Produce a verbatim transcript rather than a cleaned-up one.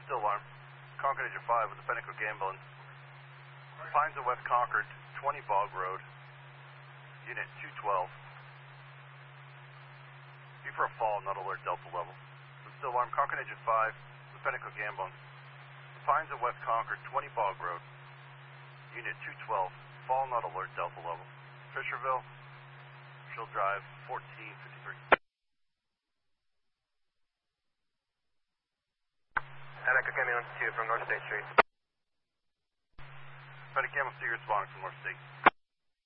Still alarm. Concord Agent five with the Fenneco Gambling. Pines of West Concord, twenty Bog Road. Unit two twelve. Be for a fall, not alert Delta level. Still alarm. Concord Agent five with Fenneco Gambling. Pines of West Concord, twenty Bog Road. Unit two twelve. Fall, not alert Delta level. Fisherville. Shield Drive, fourteen fifty-three. Fenneco Gambling two from North State Street. Fenneco Gambling two responding from North State.